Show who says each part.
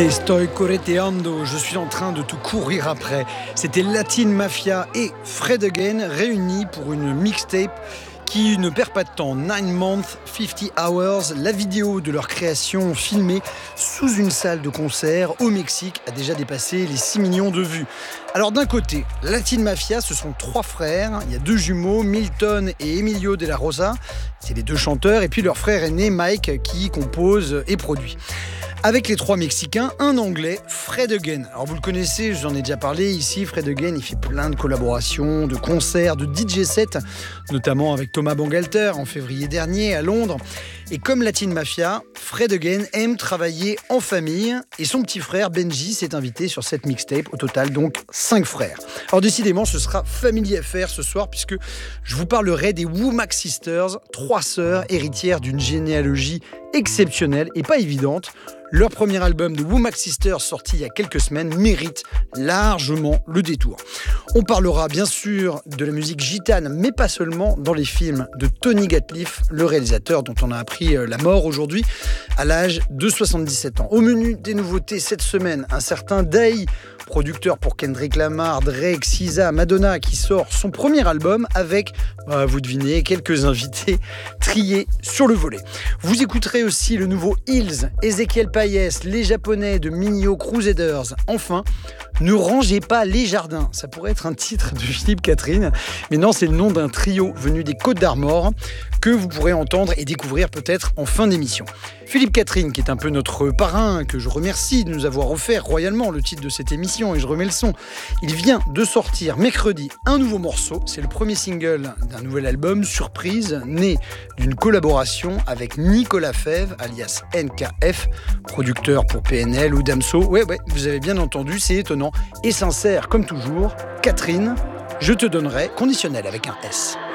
Speaker 1: Te estoy correteando, je suis en train de te courir après. C'était Latin Mafia et Fred Again réunis pour une mixtape qui ne perd pas de temps. 9 Months, 50 Hours, la vidéo de leur création filmée sous une salle de concert au Mexique a déjà dépassé les 6 millions de vues. Alors d'un côté, Latin Mafia, ce sont 3 frères, il y a 2 jumeaux, Milton et Emilio de la Rosa, c'est les 2 chanteurs, et puis leur frère aîné Mike qui compose et produit. Avec les 3 Mexicains, un Anglais, Fred Again. Alors vous le connaissez, j'en ai déjà parlé ici, Fred Again, il fait plein de collaborations, de concerts, de DJ sets, notamment avec Thomas Bangalter en février dernier à Londres. Et comme Latin Mafia, Fred Again aime travailler en famille et son petit frère Benji s'est invité sur cette mixtape, au total donc 5 frères. Alors décidément, ce sera Family Affair ce soir puisque je vous parlerai des Womack Sisters, 3 sœurs héritières d'une généalogie exceptionnelle et pas évidente. Leur premier album de Womack Sisters, sorti il y a quelques semaines, mérite largement le détour. On parlera bien sûr de la musique gitane, mais pas seulement, dans les films de Tony Gatliff, le réalisateur dont on a appris la mort aujourd'hui à l'âge de 77 ans. Au menu des nouveautés cette semaine, un certain Day, producteur pour Kendrick Lamar, Drake, SZA, Madonna, qui sort son premier album avec, vous devinez, quelques invités triés sur le volet. Vous écouterez aussi le nouveau Hills, Ezequiel Payès, les Japonais de Minho Crusaders. Enfin, ne rangez pas les jardins. Ça pourrait être un titre de Philippe Catherine, mais non, c'est le nom d'un trio venu des Côtes d'Armor que vous pourrez entendre et découvrir peut-être en fin d'émission. Philippe Catherine, qui est un peu notre parrain, que je remercie de nous avoir offert royalement le titre de cette émission, et je remets le son. Il vient de sortir mercredi un nouveau morceau. C'est le premier single d'un nouvel album, surprise, né d'une collaboration avec Nicolas Fèvre, alias NKF, producteur pour PNL ou Damso. Ouais, vous avez bien entendu, c'est étonnant et sincère comme toujours. Catherine, je te donnerai conditionnel avec un S.